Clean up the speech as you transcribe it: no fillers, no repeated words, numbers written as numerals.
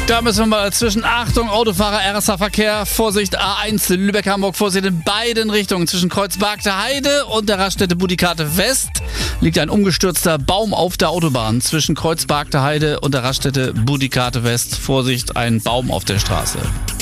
Da müssen wir mal dazwischen. Achtung, Autofahrer, RSA-Verkehr, Vorsicht, A1, Lübeck-Hamburg, Vorsicht in beiden Richtungen. Zwischen Kreuzbergter Heide und der Raststätte Budikate West liegt ein umgestürzter Baum auf der Autobahn. Zwischen Kreuzbergter Heide und der Raststätte Budikate West, Vorsicht, ein Baum auf der Straße.